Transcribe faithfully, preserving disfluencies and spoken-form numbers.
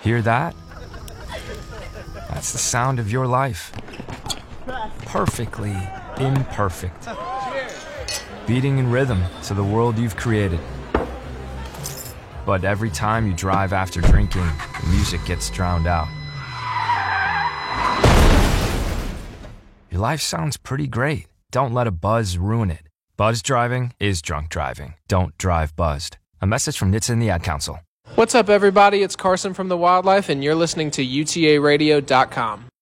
Hear that? That's the sound of your life. Perfectly imperfect. Beating in rhythm to the world you've created. But every time you drive after drinking, the music gets drowned out. Your life sounds pretty great. Don't let a buzz ruin it. Buzz driving is drunk driving. Don't drive buzzed. A message from N H T S A and the Ad Council. What's up, everybody? It's Carson from The Wildlife, and you're listening to U T A radio dot com.